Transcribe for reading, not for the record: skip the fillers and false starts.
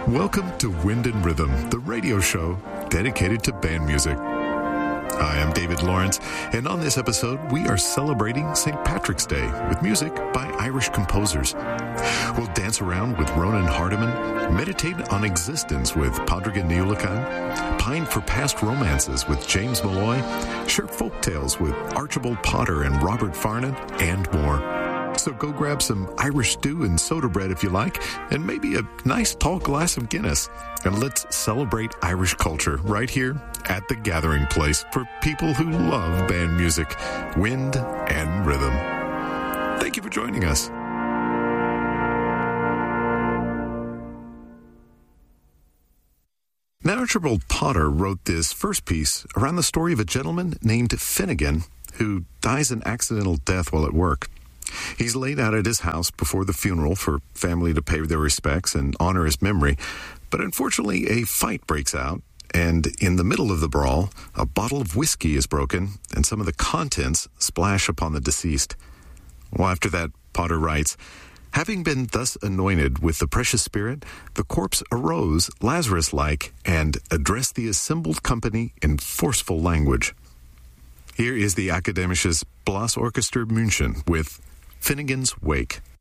Welcome to Wind and Rhythm, the radio show dedicated to band music. I am David Lawrence, and on this episode, we are celebrating St. Patrick's Day with music by Irish composers. We'll dance around with Ronan Hardiman, meditate on existence with Padraig Ní Uallacháin, pine for past romances with James Malloy, share folk tales with Archibald Potter and Robert Farnon, and more. So go grab some Irish stew and soda bread if you like, and maybe a nice tall glass of Guinness. And let's celebrate Irish culture right here at the gathering place for people who love band music, wind and rhythm. Thank you for joining us. Now, Archibald Potter wrote this first piece around the story of a gentleman named Finnegan who dies an accidental death while at work. He's laid out at his house before the funeral for family to pay their respects and honor his memory. But unfortunately, a fight breaks out, and in the middle of the brawl, a bottle of whiskey is broken, and some of the contents splash upon the deceased. Well, after that, Potter writes, "Having been thus anointed with the precious spirit, the corpse arose, Lazarus-like, and addressed the assembled company in forceful language." Here is the Akademisches Blasorchester München with Finnegan's Wake.